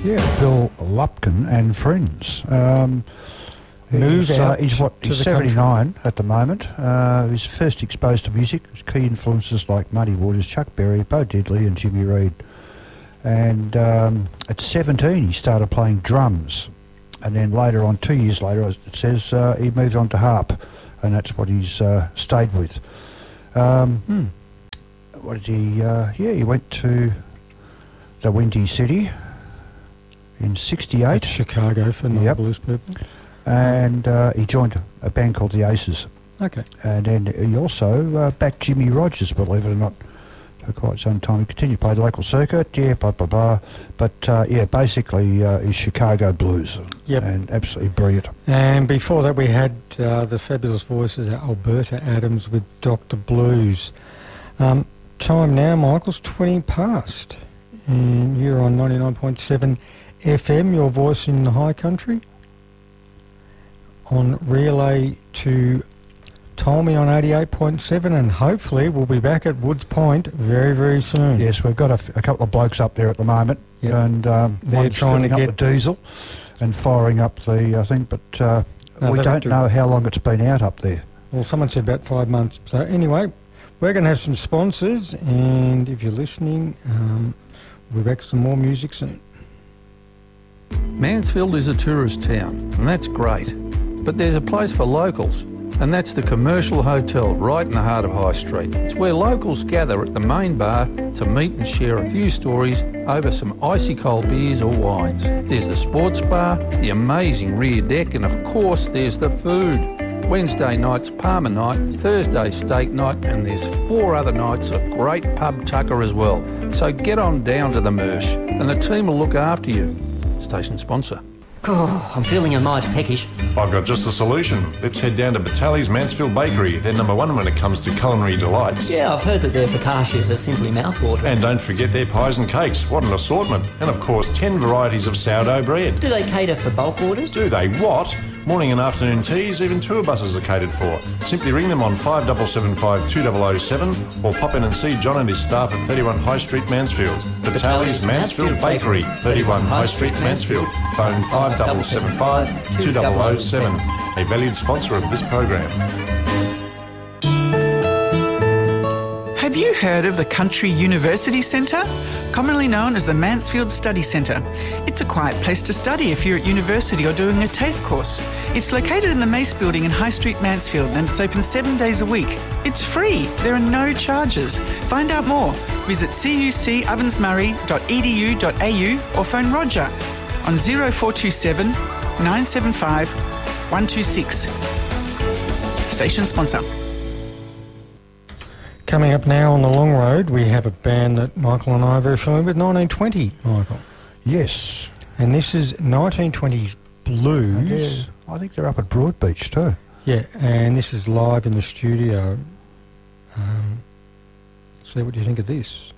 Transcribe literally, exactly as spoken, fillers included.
Yeah, Bill Lupkin and Friends. Um, Move he's, out uh, he's what? to He's the seventy-nine at the moment. Uh, he was first exposed to music. His key influences like Muddy Waters, Chuck Berry, Bo Diddley and Jimmy Reed. And um, at seventeen he started playing drums. And then later on, two years later, it says uh, he moved on to harp. And that's what he's uh, stayed with. Um, Hmm. What did he... Uh, yeah, he went to the Windy City in sixty-eight. That's Chicago for Yep. non-blues people. And uh, he joined a band called the Aces. Okay. And then he also uh, backed Jimmy Rogers, believe it or not, for quite some time. He continued to play the local circuit, yeah, blah, blah, blah. But, uh, yeah, basically uh, is Chicago blues. Yep. And absolutely brilliant. And before that we had uh, the fabulous voices of Alberta Adams with Doctor Blues. Um, time now, Michael's twenty past. And you're on ninety-nine point seven F M, your voice in the high country. On relay to Ptolemy on eighty-eight point seven, and hopefully we'll be back at Woods Point very, very soon. Yes, we've got a, f- a couple of blokes up there at the moment. Yep. And um, They're one's trying to filling up get- the diesel and firing up the uh, thing, but uh, No, we they don't have to- know how long it's been out up there. Well, someone said about five months. So anyway, we're going to have some sponsors, and if you're listening, um, we'll be back with some more music soon. Mansfield is a tourist town, and that's great. But there's a place for locals, and that's the Commercial Hotel right in the heart of High Street. It's where locals gather at the main bar to meet and share a few stories over some icy cold beers or wines. There's the sports bar, the amazing rear deck, and of course there's the food. Wednesday night's Palmer night, Thursday steak night, and there's four other nights of great pub tucker as well. So get on down to the Mersh, and the team will look after you. Station sponsor. Oh, I'm feeling a mite peckish. I've got just the solution. Let's head down to Batali's Mansfield Bakery. They're number one when it comes to culinary delights. Yeah, I've heard that their focaccias are simply mouthwatering. And don't forget their pies and cakes. What an assortment. And of course, ten varieties of sourdough bread. Do they cater for bulk orders? Do they what? Morning and afternoon teas, even tour buses are catered for. Simply ring them on five seven seven five two zero zero seven or pop in and see John and his staff at thirty-one High Street, Mansfield. Batali's Mansfield Bakery, thirty-one High Street, Mansfield. Phone five seven seven five two zero zero seven. A valued sponsor of this program. Have you heard of the Country University Centre? Commonly known as the Mansfield Study Centre. It's a quiet place to study if you're at university or doing a TAFE course. It's located in the Mace Building in High Street, Mansfield, and it's open seven days a week. It's free. There are no charges. Find out more. Visit c u c ovensmurray dot e d u dot a u or phone Roger on zero four two seven nine seven five one two six. Station sponsor. Coming up now on the long road, we have a band that Michael and I are very familiar with, nineteen twenty, Michael. Yes. And this is nineteen twenties blues. Yeah, I think they're up at Broadbeach too. Yeah, and this is live in the studio. Um, so what do you think of this?